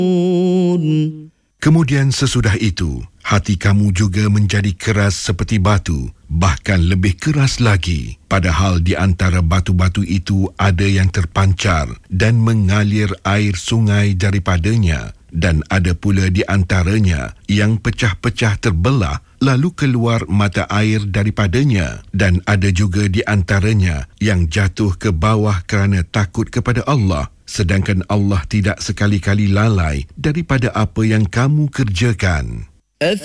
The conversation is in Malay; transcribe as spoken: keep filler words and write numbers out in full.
Kemudian sesudah itu, hati kamu juga menjadi keras seperti batu, bahkan lebih keras lagi. Padahal di antara batu-batu itu ada yang terpancar dan mengalir air sungai daripadanya, dan ada pula di antaranya yang pecah-pecah terbelah lalu keluar mata air daripadanya, dan ada juga di antaranya yang jatuh ke bawah kerana takut kepada Allah. Sedangkan Allah tidak sekali-kali lalai daripada apa yang kamu kerjakan.